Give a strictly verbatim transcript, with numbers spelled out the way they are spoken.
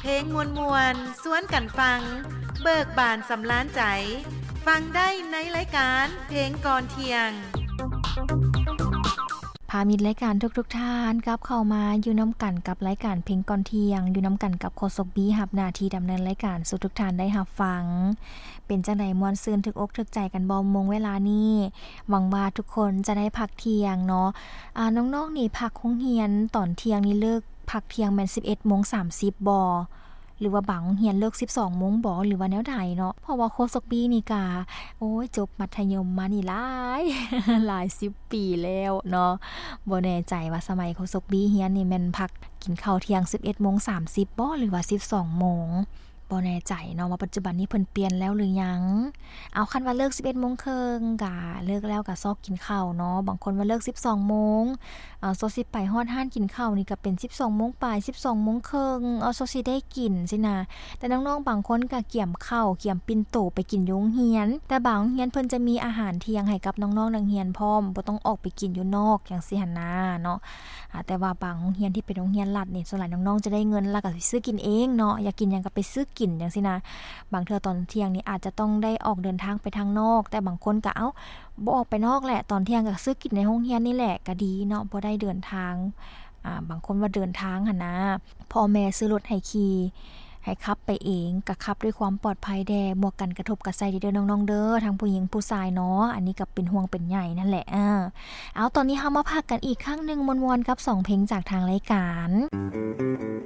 เพลงมวนๆสวนกันฟังเบิกบานสำล้านใจฟังได้ในรายการเพลงก่อนเที่ยงพามิตรรายการทุกๆท่านกลับเข้ามาอยู่น้ำกันกับรายการเพลงก่อนเที่ยงอยู่น้ำกันกับโคศกบีรับหน้าที่ดำเนินรายการสู่ทุกท่านได้รับฟังเป็นจังได๋ม่วนซื่นถึกอกถึกใจกันบ่มงเวลานี้หวังว่าทุกคนจะได้พักเที่ยงเนาะอ่าน้องๆนี่พักโรงเรียนตอนเที่ยงนี่เลิกพักเที่ยงแม่น สิบเอ็ดโมงสามสิบ บ่หรือว่าบางโรงเรียนเลิก สิบสองโมงบ่หรือว่าแนวใดเนาะเพราะว่าโคศกบีนี่กะโอ้ยจบมัธยมมานี่หลาย หลายสิบปีแล้วเนาะบ่แน่ใจว่าสมัยโคศกบีเรียนนี่แม่นพักกินข้าวเที่ยง สิบเอ็ดโมงสามสิบ บ่หรือว่า สิบสองโมงบ่แน่ใจเนาะว่าปัจจุบันนี้เพิ่นเปลี่ยนแล้วหรือยังเอาคันว่าเลิก สิบเอ็ดโมงครึ่งก็เลิกแล้วก็ซอกกินข้าวเนาะบางคนว่าเลิก สิบสองโมงอ่าซอสิไปฮอดร้านกินข้าวนี่ก็เป็น สิบสองโมงปลาย สิบสองโมงครึ่งเอาซอสิได้กินสินะแต่น้องๆบางคนก็เกี่ยมข้าวเกี่ยมปิ่นโตไปกินอยู่โรงเรียนแต่บางโรงเรียนเพิ่นจะมีอาหารเที่ยงให้กับน้องๆนักเรียนพร้อมบ่ต้องออกไปกินอยู่นอกจังซี่หั่นนะเนาะอ่าแต่ว่าบางโรงเรียนที่เป็นโรงเรียนรัฐนี่ส่วนหลายน้องๆจะได้เงินแล้วก็สิซื้อกินเองเนาะอยากกินหยังก็ไปซื้อกินจังซี่นะบางเทื่อตอนเที่ยงนี่อาจจะต้องได้ออกเดินทางไปทางนอกแต่บางคนก็เอ้าบ่ออกไปนอกแหละตอนเที่ยงก็ซื้อกินในโรงเรียนนี่แหละก็ดีเนาะบ่ได้เดินทางอ่าบางคนว่าเดินทางหั่นนะพ่อแม่ซื้อรถให้ขี่ให้ขับไปเองก็ขับด้วยความปลอดภัยแด่หมวกกันกระทบกระใส่เด้อน้องๆเด้อทั้งผู้หญิงผู้ชายเนาะอันนี้ก็เป็นห่วงเป็นใหญ่นั่นแหละอ่าเอาตอนนี้เฮามาพักกันอีกครั้งนึงม่วนๆกับสองเพลงจากทางรายการ